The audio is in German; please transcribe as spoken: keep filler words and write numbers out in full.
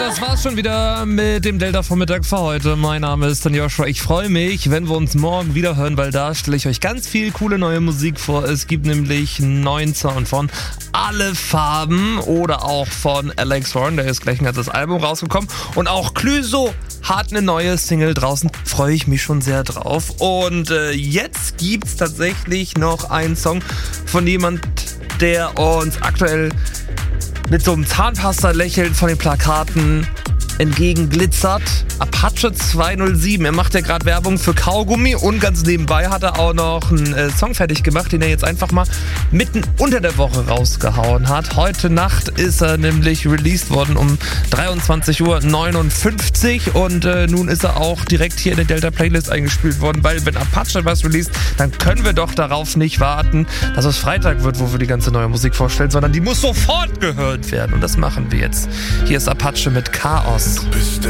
das war's schon wieder mit dem Delta-Vormittag für heute. Mein Name ist dann Joshua. Ich freue mich, wenn wir uns morgen wieder hören, weil da stelle ich euch ganz viel coole neue Musik vor. Es gibt nämlich einen neuen Sound von Alle Farben oder auch von Alex Warren. Da ist gleich ein ganzes Album rausgekommen. Und auch Clüso hat eine neue Single draußen. Freue ich mich schon sehr drauf. Und äh, jetzt gibt's tatsächlich noch einen Song von jemand, der uns aktuell mit so einem Zahnpasta-Lächeln von den Plakaten entgegenglitzert. Apache zwei null sieben. Er macht ja gerade Werbung für Kaugummi und ganz nebenbei hat er auch noch einen äh, Song fertig gemacht, den er jetzt einfach mal mitten unter der Woche rausgehauen hat. Heute Nacht ist er nämlich released worden um dreiundzwanzig Uhr neunundfünfzig und äh, nun ist er auch direkt hier in der Delta Playlist eingespielt worden, weil wenn Apache was released, dann können wir doch darauf nicht warten, dass es Freitag wird, wo wir die ganze neue Musik vorstellen, sondern die muss sofort gehört werden und das machen wir jetzt. Hier ist Apache mit Chaos. Du bist